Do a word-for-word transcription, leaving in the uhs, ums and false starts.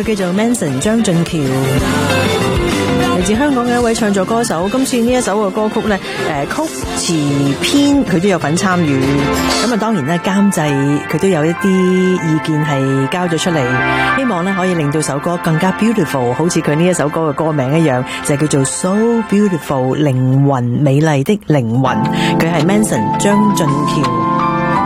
叫做 Manson 張俊橋，嚟自香港嘅一位唱作歌手。今次呢一首嘅歌曲咧，誒曲詞編佢都有份參與，咁啊當然咧監製佢都有一啲意見係交咗出嚟，希望咧可以令到首歌更加 beautiful， 好似佢呢一首歌嘅歌名一樣，就係叫做 So Beautiful， 靈魂美麗的靈魂，佢係 Manson 張俊橋。